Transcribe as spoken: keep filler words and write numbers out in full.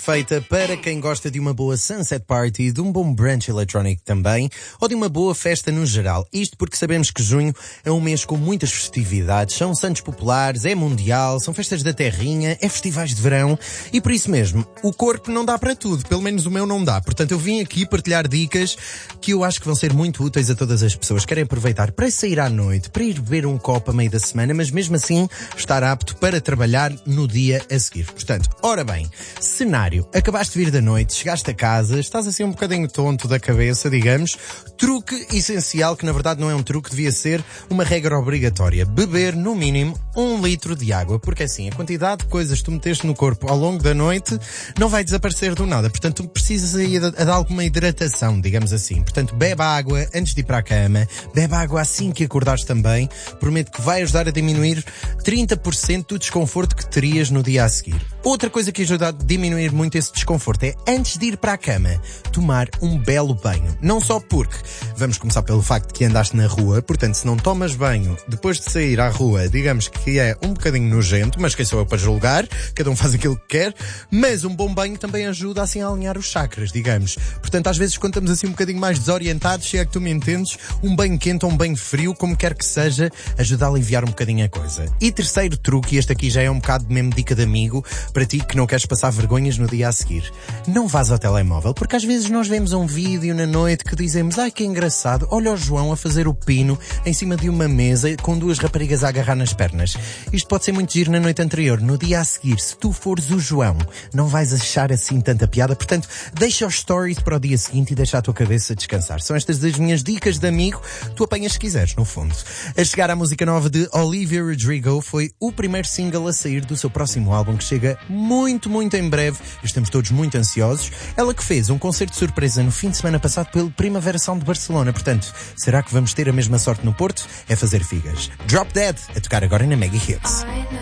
perfeita para quem gosta de uma boa sunset party, de um bom brunch eletrónico também, ou de uma boa festa no geral. Isto porque sabemos que junho é um mês com muitas festividades, são santos populares, é mundial, são festas da terrinha, é festivais de verão e por isso mesmo, o corpo não dá para tudo, pelo menos o meu não dá. Portanto, eu vim aqui partilhar dicas que eu acho que vão ser muito úteis a todas as pessoas que querem aproveitar para sair à noite, para ir beber um copo a meio da semana, mas mesmo assim estar apto para trabalhar no dia a seguir. Portanto, ora bem, cenário, acabaste de vir da noite, chegaste a casa, estás assim um bocadinho tonto da cabeça, digamos, truque essencial, que na verdade não é um truque, devia ser uma regra obrigatória, beber no mínimo um litro de água, porque assim, a quantidade de coisas que tu meteste no corpo ao longo da noite não vai desaparecer do nada, portanto tu precisas aí de, de alguma hidratação, digamos assim. Portanto, bebe água antes de ir para a cama, bebe água assim que acordares também, prometo que vai ajudar a diminuir trinta por cento do desconforto que terias no dia a seguir. Outra coisa que ajuda a diminuir muito esse desconforto é, antes de ir para a cama, tomar um belo banho. Não só porque, vamos começar pelo facto de que andaste na rua, portanto, se não tomas banho depois de sair à rua, digamos que é um bocadinho nojento, mas quem sou eu para julgar, cada um faz aquilo que quer, mas um bom banho também ajuda assim a alinhar os chakras, digamos. Portanto, às vezes quando estamos assim um bocadinho mais desorientados, se é que tu me entendes, um banho quente ou um banho frio, como quer que seja, ajuda a aliviar um bocadinho a coisa. E terceiro truque, e este aqui já é um bocado mesmo dica de amigo, para ti que não queres passar vergonhas no dia a seguir. Não vás ao telemóvel, porque às vezes nós vemos um vídeo na noite que dizemos, ai que engraçado, olha o João a fazer o pino em cima de uma mesa com duas raparigas a agarrar nas pernas. Isto pode ser muito giro na noite anterior. No dia a seguir, se tu fores o João, não vais achar assim tanta piada, portanto, deixa os stories para o dia seguinte e deixa a tua cabeça descansar. São estas as minhas dicas de amigo, tu apanhas se quiseres, no fundo. A chegar à música nova de Olivia Rodrigo foi o primeiro single a sair do seu próximo álbum, que chega muito, muito em breve. Estamos todos muito ansiosos. Ela que fez um concerto de surpresa no fim de semana passado pelo Primavera Sound de Barcelona. Portanto, será que vamos ter a mesma sorte no Porto? É fazer figas. Drop Dead, a tocar agora na Mega Hits.